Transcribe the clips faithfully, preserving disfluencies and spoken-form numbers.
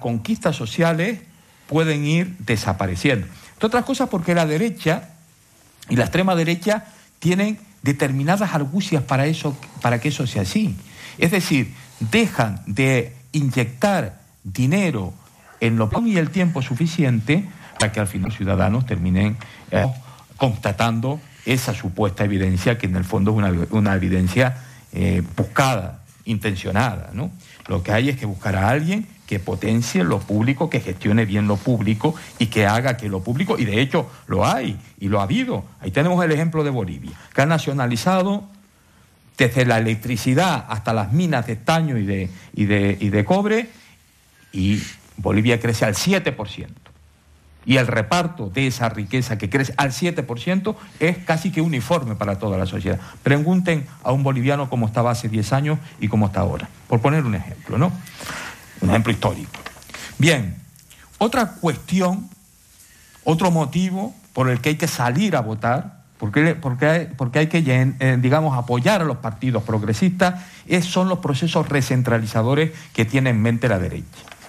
conquistas sociales pueden ir desapareciendo. Entre otras cosas porque la derecha y la extrema derecha tienen determinadas argucias para eso, para que eso sea así. Es decir, dejan de inyectar dinero en lo y el tiempo suficiente para que al final los ciudadanos terminen eh, constatando esa supuesta evidencia, que en el fondo es una, una evidencia eh, buscada, intencionada, ¿no? Lo que hay es que buscar a alguien que potencie lo público, que gestione bien lo público y que haga que lo público, y de hecho lo hay y lo ha habido. Ahí tenemos el ejemplo de Bolivia, que ha nacionalizado desde la electricidad hasta las minas de estaño y de, y de, y de cobre, y Bolivia crece al siete por ciento. Y el reparto de esa riqueza que crece al siete por ciento es casi que uniforme para toda la sociedad. Pregunten a un boliviano cómo estaba hace diez años y cómo está ahora, por poner un ejemplo, ¿no? Un ejemplo histórico. Bien, otra cuestión, otro motivo por el que hay que salir a votar, porque, porque, hay, porque hay que, eh, digamos, apoyar a los partidos progresistas, es, son los procesos recentralizadores que tiene en mente la derecha.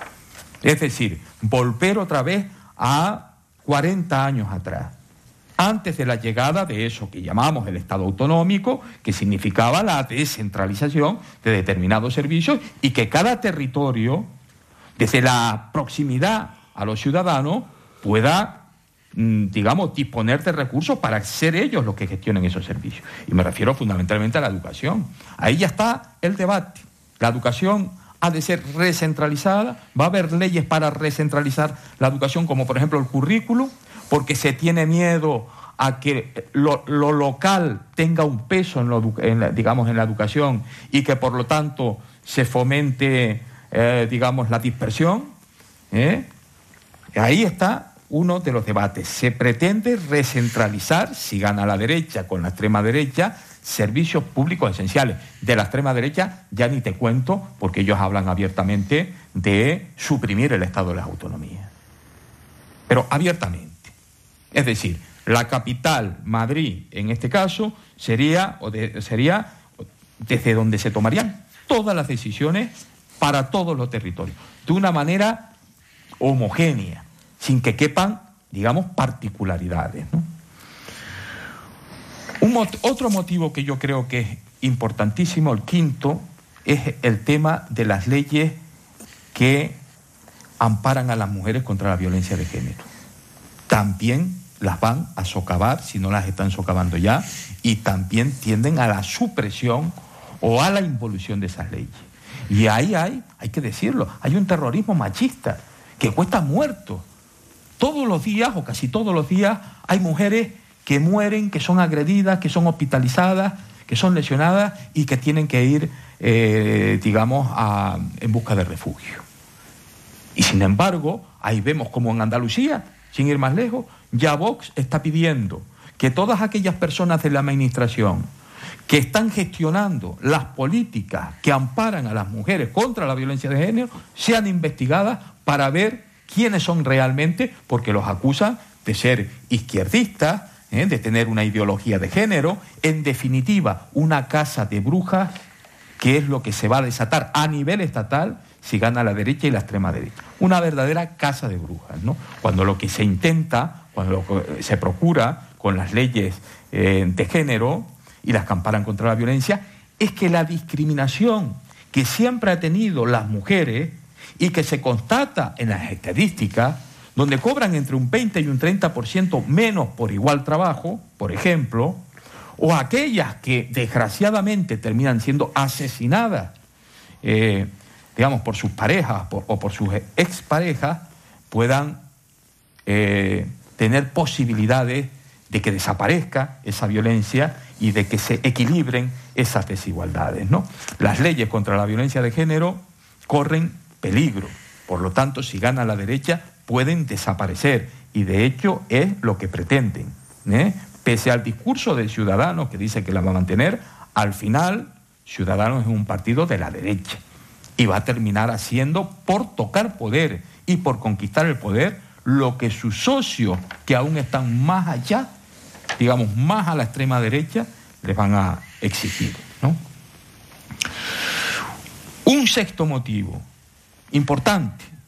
Es decir, volver otra vez a cuarenta años atrás, antes de la llegada de eso que llamamos el Estado autonómico, que significaba la descentralización de determinados servicios y que cada territorio, desde la proximidad a los ciudadanos, pueda, digamos, disponer de recursos para ser ellos los que gestionen esos servicios. Y me refiero fundamentalmente a la educación. Ahí ya está el debate. La educación ha de ser recentralizada, va a haber leyes para recentralizar la educación, como por ejemplo el currículo, porque se tiene miedo a que lo, lo local tenga un peso en, lo, en la, digamos, en la educación y que por lo tanto se fomente, eh, digamos, la dispersión. ¿eh? Ahí está uno de los debates. Se pretende recentralizar, si gana la derecha con la extrema derecha, servicios públicos esenciales. De la extrema derecha ya ni te cuento, porque ellos hablan abiertamente de suprimir el Estado de las autonomías. Pero abiertamente. Es decir, la capital, Madrid, en este caso, sería, o de, sería desde donde se tomarían todas las decisiones para todos los territorios, de una manera homogénea, sin que quepan, digamos, particularidades, ¿no? Un mot- otro motivo que yo creo que es importantísimo, el quinto, es el tema de las leyes que amparan a las mujeres contra la violencia de género. También las van a socavar, si no las están socavando ya, y también tienden a la supresión o a la involución de esas leyes. Y ahí hay, hay que decirlo, hay un terrorismo machista que cuesta muertos. Todos los días, o casi todos los días, hay mujeres que mueren, que son agredidas, que son hospitalizadas, que son lesionadas y que tienen que ir, eh, digamos, a, en busca de refugio. Y sin embargo, ahí vemos como en Andalucía, sin ir más lejos, ya Vox está pidiendo que todas aquellas personas de la administración que están gestionando las políticas que amparan a las mujeres contra la violencia de género sean investigadas para ver quiénes son realmente, porque los acusan de ser izquierdistas, ¿eh? de tener una ideología de género, en definitiva, una casa de brujas, que es lo que se va a desatar a nivel estatal si gana la derecha y la extrema derecha. Una verdadera casa de brujas, ¿no? Cuando lo que se intenta, cuando lo que se procura con las leyes eh, de género y las que amparan contra la violencia, es que la discriminación que siempre ha tenido las mujeres y que se constata en las estadísticas, donde cobran entre un veinte y un treinta por ciento menos por igual trabajo, por ejemplo, o aquellas que desgraciadamente terminan siendo asesinadas, eh, digamos, por sus parejas por, o por sus exparejas, puedan eh, tener posibilidades de que desaparezca esa violencia y de que se equilibren esas desigualdades, ¿no? Las leyes contra la violencia de género corren peligro. Por lo tanto, si gana la derecha, pueden desaparecer. Y de hecho es lo que pretenden, ¿eh? Pese al discurso de Ciudadanos, que dice que la va a mantener, al final Ciudadanos es un partido de la derecha. Y va a terminar haciendo, por tocar poder y por conquistar el poder, lo que sus socios, que aún están más allá, digamos, más a la extrema derecha, les van a exigir, ¿no? Un sexto motivo importante